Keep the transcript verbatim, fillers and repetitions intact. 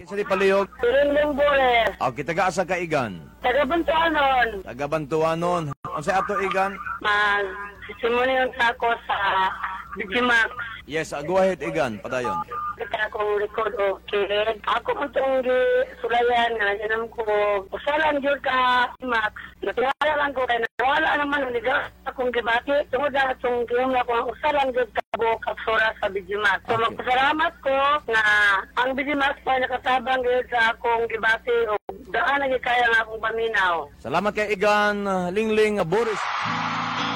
Sa di palihog. Piling Bores. Okay, taga-asa ka igan. Taga-Bantuanon. Taga-Bantuanon. Ang sa ato igan? Mag sisimuni yung ako sa Digimax. Yes, uh, go ahead igan. Padayon. Kita akong record o kid. Ako mo itong sulayan nga. Ganun ko. Usalan yun ka Digimax. Natingala lang ko kaya nawala naman. Naligaw akong gibati. Tungod lang itong giyong na kung usalan yun ka buong kapsura sa Digimax. So Okay. magpasalamat ko na ang Digimax pa nakatabang yun sa akong gibati o daan na kaya nga akong paminaw. Salamat kay igan, Lingling Boris.